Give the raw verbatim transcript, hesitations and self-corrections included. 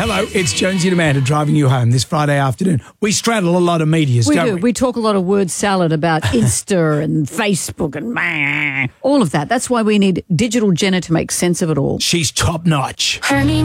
Hello, it's Jonesy and Amanda driving you home this Friday afternoon. We straddle a lot of medias, We don't do. we? We talk a lot of word salad about Insta and Facebook and meh, all of that. That's why we need Digital Jenna to make sense of it all. She's top notch. Honey